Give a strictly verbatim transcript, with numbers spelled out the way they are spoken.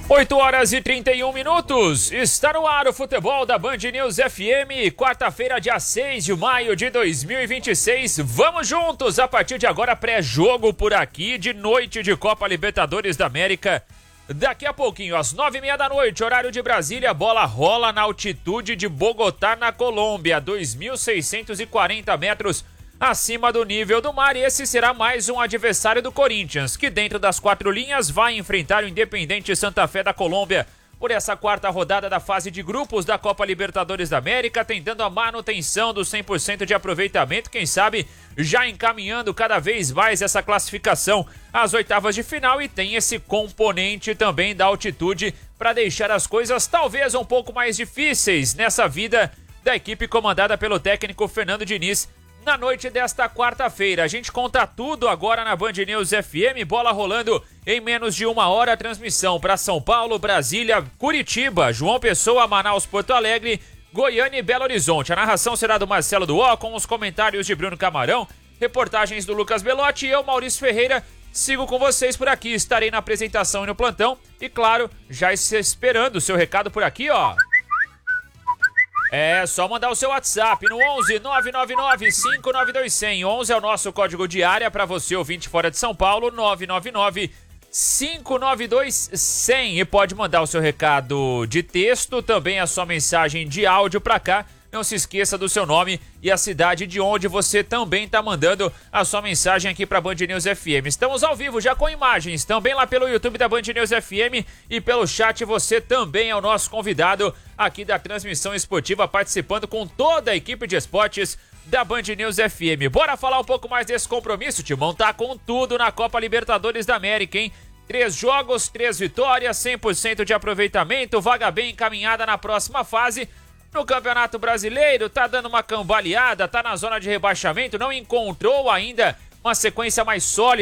oito horas e trinta e um minutos, está no ar o futebol da Band News F M, quarta-feira, dia seis de maio de dois mil e vinte e seis. Vamos juntos, a partir de agora, pré-jogo por aqui, de noite de Copa Libertadores da América. Daqui a pouquinho, às nove e meia da noite, horário de Brasília, a bola rola na altitude de Bogotá, na Colômbia, dois mil seiscentos e quarenta metros acima do nível do mar, e esse será mais um adversário do Corinthians, que dentro das quatro linhas vai enfrentar o Independiente Santa Fé da Colômbia por essa quarta rodada da fase de grupos da Copa Libertadores da América, tentando a manutenção do cem por cento de aproveitamento, quem sabe já encaminhando cada vez mais essa classificação às oitavas de final, e tem esse componente também da altitude para deixar as coisas talvez um pouco mais difíceis nessa vida da equipe comandada pelo técnico Fernando Diniz. Na noite desta quarta-feira, a gente conta tudo agora na Band News F M, bola rolando em menos de uma hora, transmissão para São Paulo, Brasília, Curitiba, João Pessoa, Manaus, Porto Alegre, Goiânia e Belo Horizonte. A narração será do Marcelo Duó, com os comentários de Bruno Camarão, reportagens do Lucas Belotti e eu, Maurício Ferreira, sigo com vocês por aqui, estarei na apresentação e no plantão e, claro, já esperando o seu recado por aqui, ó. É só mandar o seu WhatsApp no onze nove nove nove cinco nove dois zero zero. onze é o nosso código de área para você ouvinte fora de São Paulo, nove nove nove cinco nove dois zero zero. E pode mandar o seu recado de texto, também a sua mensagem de áudio para cá. Não se esqueça do seu nome e a cidade de onde você também está mandando a sua mensagem aqui para a Band News F M. Estamos ao vivo já com imagens, também lá pelo YouTube da Band News F M e pelo chat. Você também é o nosso convidado aqui da transmissão esportiva, participando com toda a equipe de esportes da Band News F M. Bora falar um pouco mais desse compromisso, Timão tá com tudo na Copa Libertadores da América, hein? Três jogos, três vitórias, cem por cento de aproveitamento, vaga bem encaminhada na próxima fase. No Campeonato Brasileiro, tá dando uma cambaleada, tá na zona de rebaixamento, não encontrou ainda uma sequência mais sólida